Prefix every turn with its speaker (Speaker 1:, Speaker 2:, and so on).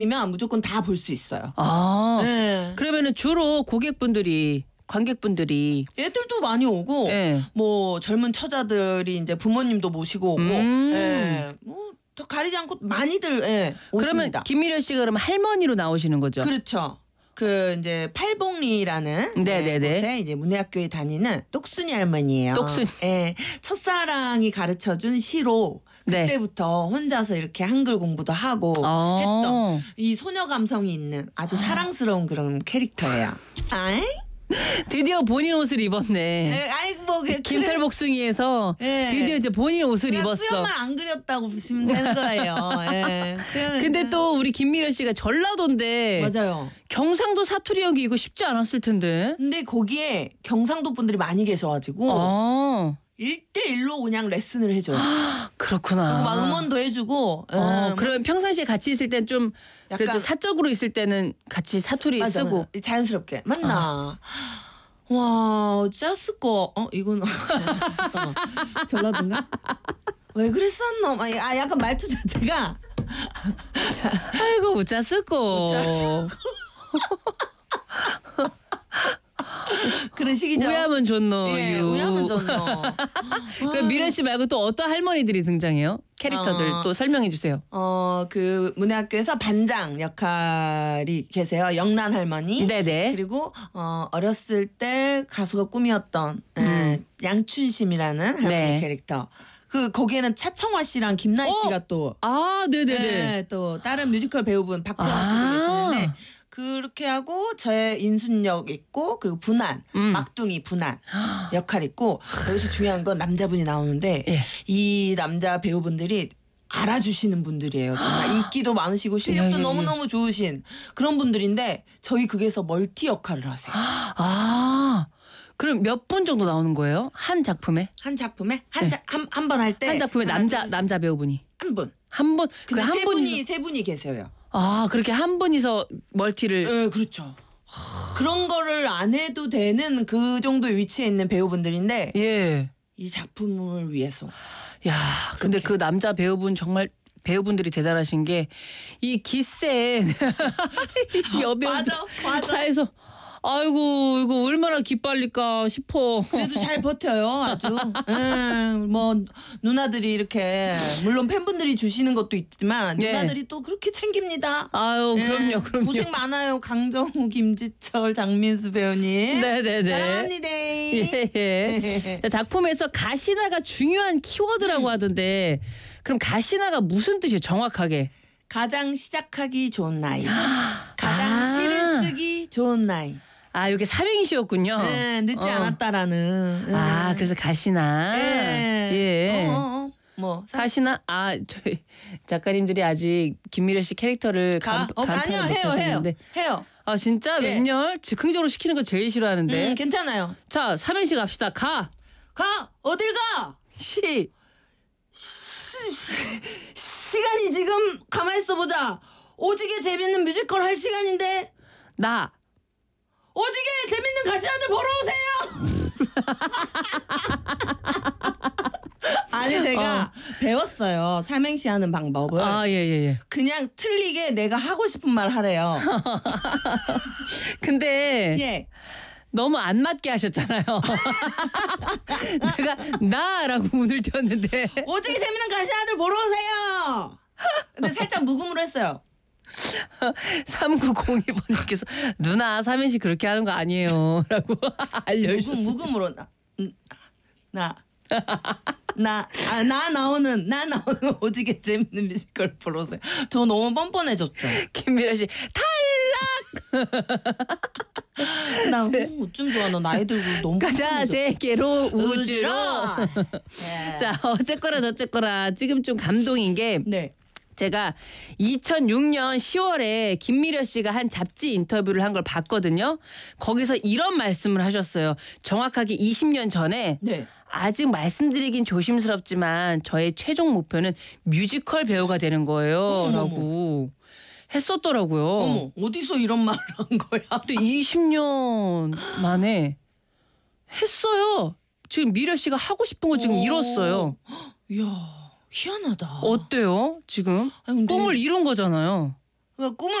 Speaker 1: 이면 무조건 다 볼 수 있어요.
Speaker 2: 아,
Speaker 1: 네.
Speaker 2: 그러면은 주로 관객분들이
Speaker 1: 애들도 많이 오고
Speaker 2: 예.
Speaker 1: 뭐 젊은 처자들이 이제 부모님도 모시고 오고 예. 뭐 더 가리지 않고 많이들
Speaker 2: 그러면
Speaker 1: 오십니다.
Speaker 2: 김미려 씨가 그러면 할머니로 나오시는 거죠?
Speaker 1: 그렇죠. 그 이제 팔봉리라는
Speaker 2: 네네네.
Speaker 1: 곳에 이제 문해학교에 다니는 똑순이 할머니예요.
Speaker 2: 똑순이.
Speaker 1: 예. 첫사랑이 가르쳐준 시로
Speaker 2: 네.
Speaker 1: 그때부터 혼자서 이렇게 한글 공부도 하고 했던 이 소녀 감성이 있는 아주 사랑스러운 그런 캐릭터예요. 아이?
Speaker 2: 드디어 본인 옷을 입었네.
Speaker 1: 아이 뭐
Speaker 2: 김털복숭이에서
Speaker 1: 예.
Speaker 2: 드디어 이제 본인 옷을 입었어.
Speaker 1: 수염만 안 그렸다고 보시면 되는 거예요. 예.
Speaker 2: 근데 또 우리 김미려 씨가 전라도인데
Speaker 1: 맞아요.
Speaker 2: 경상도 사투리 연기 이거 쉽지 않았을 텐데.
Speaker 1: 근데 거기에 경상도 분들이 많이 계셔가지고
Speaker 2: 아,
Speaker 1: 1대1로 그냥 레슨을 해줘요.
Speaker 2: 그렇구나.
Speaker 1: 그리고 막 응원도 해주고.
Speaker 2: 그럼 평상시에 같이 있을 땐 좀 그래도
Speaker 1: 약간
Speaker 2: 사적으로 있을 때는 같이 사투리
Speaker 1: 맞아,
Speaker 2: 쓰고.
Speaker 1: 맞아. 자연스럽게 맞나. 와 짜스꺼. 이건 잠깐만. 전라도인가? 왜 그랬었노? 아 약간 말투 자체가
Speaker 2: 아이고 우짜 쓰고.
Speaker 1: 그런 식이죠.
Speaker 2: 우야면 좋노.
Speaker 1: 예,
Speaker 2: 유.
Speaker 1: 우야면 좋노.
Speaker 2: 그럼 미려 씨 말고 또 어떤 할머니들이 등장해요? 캐릭터들 또 설명해 주세요.
Speaker 1: 그 문해학교에서 반장 역할이 계세요. 영란 할머니.
Speaker 2: 네네.
Speaker 1: 그리고 어렸을 때 가수가 꿈이었던 양춘심이라는 할머니
Speaker 2: 네.
Speaker 1: 캐릭터. 거기에는 차청화 씨랑 김나희 씨가 또
Speaker 2: 네네네.
Speaker 1: 또 다른 뮤지컬 배우분 박재환 씨도 계시는데 그렇게 하고 저의 인순역 있고 그리고 분한 막둥이 분한 역할 있고 여기서 중요한 건 남자분이 나오는데
Speaker 2: 예.
Speaker 1: 이 남자 배우분들이 알아주시는 분들이에요. 정말 인기도 많으시고 실력도
Speaker 2: 예.
Speaker 1: 너무너무 좋으신 그런 분들인데 저희 극에서 멀티 역할을 하세요.
Speaker 2: 그럼 몇 분 정도 나오는 거예요? 한 작품에?
Speaker 1: 한 작품에 한 번 할 때
Speaker 2: 한 작품에 남자 배우분이
Speaker 1: 한 분.
Speaker 2: 한 분.
Speaker 1: 근데
Speaker 2: 한
Speaker 1: 세 분이 계세요.
Speaker 2: 그렇게 한 분이서 멀티를.
Speaker 1: 네, 그렇죠. 그런 거를 안 해도 되는 그 정도의 위치에 있는 배우분들인데
Speaker 2: 예.
Speaker 1: 이 작품을 위해서.
Speaker 2: 야, 근데 그 남자 배우분 정말 배우분들이 대단하신 게 이 기센 여배우들
Speaker 1: 맞아.
Speaker 2: 사이에서 아이고 이거 얼마나 기빨릴까 싶어.
Speaker 1: 그래도 잘 버텨요, 아주. 뭐 누나들이 이렇게 물론 팬분들이 주시는 것도 있지만
Speaker 2: 예.
Speaker 1: 누나들이 또 그렇게 챙깁니다.
Speaker 2: 아유 그럼요.
Speaker 1: 고생 많아요, 강정우, 김지철, 장민수 배우님.
Speaker 2: 네네네.
Speaker 1: 사랑합니다.
Speaker 2: 예. 자, 작품에서 가시나가 중요한 키워드라고 하던데 그럼 가시나가 무슨 뜻이에요, 정확하게?
Speaker 1: 가장 시작하기 좋은 나이. 가장 시를 쓰기 좋은 나이.
Speaker 2: 이게 삼행시였군요.
Speaker 1: 네, 늦지 않았다라는.
Speaker 2: 그래서 가시나.
Speaker 1: 예. 뭐
Speaker 2: 가시나. 저희 작가님들이 아직 김미려 씨 캐릭터를
Speaker 1: 아니요, 해요.
Speaker 2: 진짜
Speaker 1: 예.
Speaker 2: 웬열? 즉흥적으로 시키는 거 제일 싫어하는데.
Speaker 1: 괜찮아요.
Speaker 2: 자, 삼행시 갑시다. 가.
Speaker 1: 어딜 가? 시간이 지금 가만히 있어보자. 오지게 재밌는 뮤지컬 할 시간인데.
Speaker 2: 나.
Speaker 1: 오지게 재밌는 가시나들 보러 오세요. 아니 제가 배웠어요. 삼행시 하는 방법을.
Speaker 2: 예.
Speaker 1: 그냥 틀리게 내가 하고 싶은 말 하래요.
Speaker 2: 근데
Speaker 1: 예.
Speaker 2: 너무 안 맞게 하셨잖아요. 내가 나라고 문을 띄웠는데.
Speaker 1: 오지게 재밌는 가시나들 보러 오세요. 근데 살짝 묵음으로 했어요.
Speaker 2: 3902번님께서 누나 삼행시 그렇게 하는 거 아니에요 라고 알려주셨어요.
Speaker 1: 묵음으로 나 나오는 오지게 재밌는 뮤지컬 보러 오세요. 저 너무 뻔뻔해졌죠.
Speaker 2: 김미라 씨 탈락.
Speaker 1: 나 어쩜 좋아. 너 나이 들고 너무
Speaker 2: 가자 세계로 우주로.
Speaker 1: 예.
Speaker 2: 자 어쨌거나 저쨌거나 지금 좀 감동인 게
Speaker 1: 네.
Speaker 2: 제가 2006년 10월에 김미려 씨가 한 잡지 인터뷰를 한 걸 봤거든요. 거기서 이런 말씀을 하셨어요. 정확하게 20년 전에
Speaker 1: 네.
Speaker 2: 아직 말씀드리긴 조심스럽지만 저의 최종 목표는 뮤지컬 배우가 되는 거예요. 라고 했었더라고요.
Speaker 1: 어머, 어디서 이런 말을 한 거야?
Speaker 2: 근데 20년 만에 했어요. 지금 미려 씨가 하고 싶은 거 지금 이뤘어요.
Speaker 1: 이야, 희한하다.
Speaker 2: 어때요? 지금
Speaker 1: 아니, 근데
Speaker 2: 꿈을 이룬 거잖아요.
Speaker 1: 그 꿈을